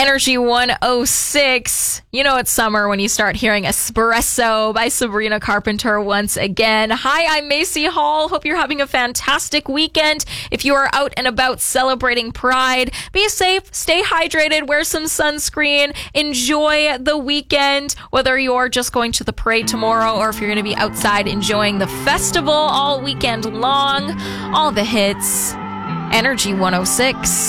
Energy 106. You know it's summer when you start hearing Espresso by Sabrina Carpenter once again. Hi, I'm Macy Hall. Hope you're having a fantastic weekend. If you are out and about celebrating Pride, be safe, stay hydrated, wear some sunscreen, enjoy the weekend, whether you're just going to the parade tomorrow or if you're going to be outside enjoying the festival all weekend long. All the hits. Energy 106.